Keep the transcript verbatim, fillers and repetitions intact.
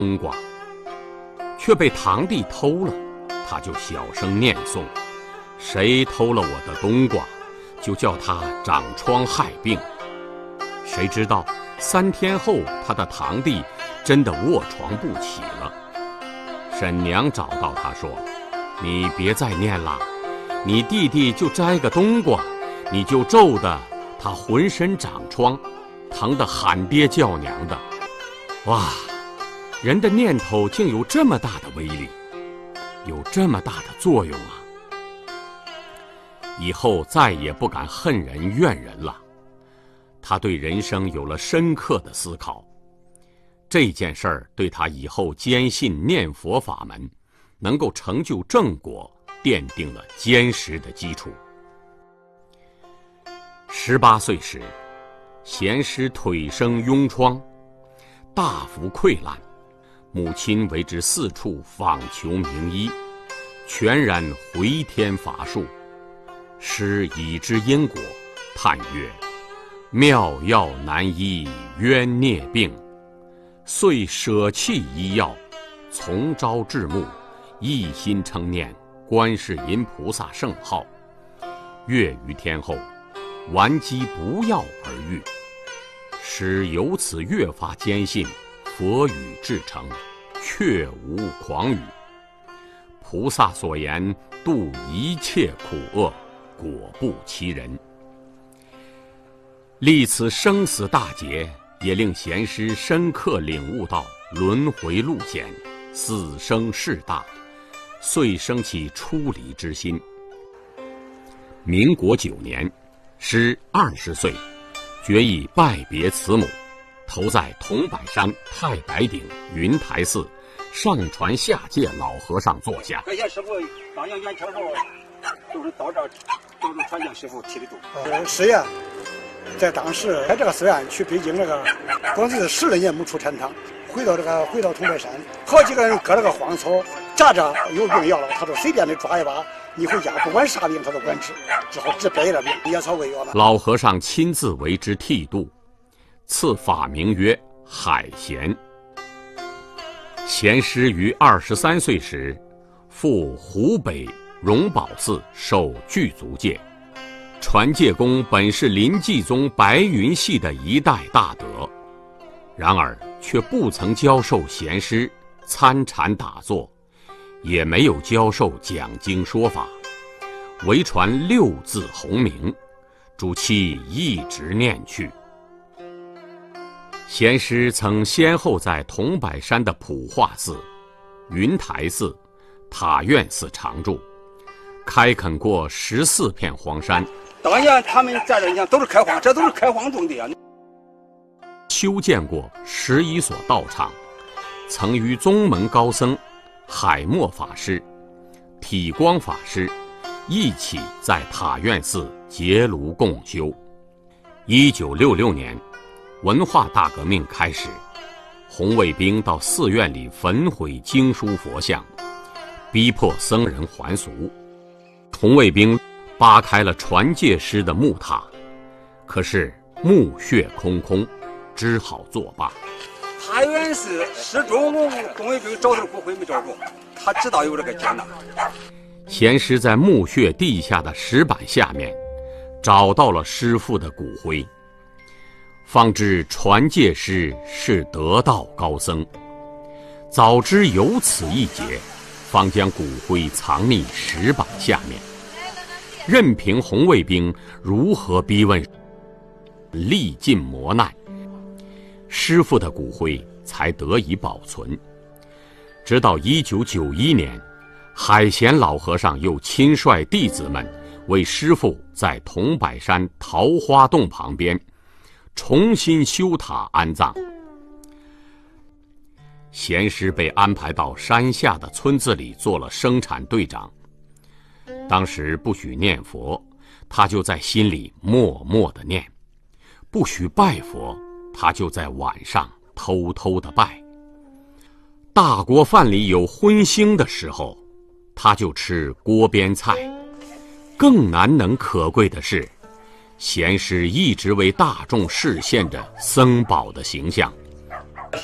冬瓜，却被堂弟偷了。他就小声念诵：谁偷了我的冬瓜，就叫他长疮害病。谁知道三天后，他的堂弟真的卧床不起了。婶娘找到他说：你别再念了，你弟弟就摘个冬瓜，你就咒得他浑身长疮，疼得喊爹叫娘的。哇，人的念头竟有这么大的威力，有这么大的作用啊！以后再也不敢恨人怨人了。他对人生有了深刻的思考，这件事儿对他以后坚信念佛法门能够成就正果奠定了坚实的基础。十八岁时，贤师腿生痈疮，大幅溃烂，母亲为之四处访求名医，全然回天乏术。师已知因果，叹曰：妙药难医冤孽病，遂舍弃医药，从朝至暮，一心称念观世音菩萨圣号。月余天后，顽疾不药而愈。师由此越发坚信佛语至诚，确无诳语。菩萨所言度一切苦厄，果不其人。历此生死大劫，也令贤师深刻领悟到轮回路险，死生事大，遂生起出离之心。民国九年，师二十岁，决意拜别慈母，投在桐柏山太白顶云台寺上传下界老和尚座下。 这些师傅当年年轻时候都是到这儿，都是传教师傅提的度。 呃，是呀，在当时在这个寺院去北京，这个光是十来年没出禅堂，回到这个回到桐柏山，好几个人割了个荒草，扎着有病要了，他说随便的抓一把，你回家不管啥病他都管治，只好治别的病，野草为药了。 老和尚亲自为之剃度，赐法名曰海贤。贤师于二十三岁时，赴湖北荣宝寺受具足戒。传戒功本是临济宗白云系的一代大德，然而却不曾教授贤师参禅打坐，也没有教授讲经说法，唯传六字洪名，主其一直念去。贤师曾先后在桐柏山的普化寺、云台寺、塔院寺常住，开垦过十四片荒山。 当年他们在这，你看都是开荒，这都是开荒种的呀。 修建过十一所道场，曾与宗门高僧海默法师、体光法师一起在塔院寺结庐共修。一九六六年，文化大革命开始，红卫兵到寺院里焚毁经书佛像，逼迫僧人还俗。红卫兵扒开了传戒师的木塔，可是墓穴空空，只好作罢。 塔院寺始终红卫兵找到骨灰没找着，他知道有这个艰难。 贤师在墓穴地下的石板下面找到了师父的骨灰，方知传戒师是得道高僧。早知有此一劫，方将骨灰藏匿石板下面，任凭红卫兵如何逼问，历尽磨难，师父的骨灰才得以保存。直到一九九一年，海贤老和尚又亲率弟子们为师父在桐柏山桃花洞旁边重新修塔安葬。贤师被安排到山下的村子里做了生产队长。当时不许念佛，他就在心里默默地念；不许拜佛，他就在晚上偷偷地拜。大锅饭里有荤腥的时候，他就吃锅边菜。更难能可贵的是，贤师一直为大众示现着僧宝的形象。